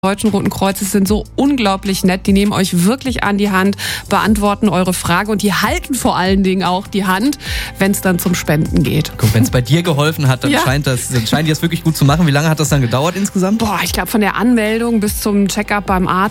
Deutschen Roten Kreuzes sind so unglaublich nett. Die nehmen euch wirklich an die Hand, beantworten eure Frage und die halten vor allen Dingen auch die Hand, wenn es dann zum Spenden geht. Guck, wenn es bei dir geholfen hat, dann scheint die das wirklich gut zu machen. Wie lange hat das dann gedauert insgesamt? Ich glaube von der Anmeldung bis zum Check-up beim Arzt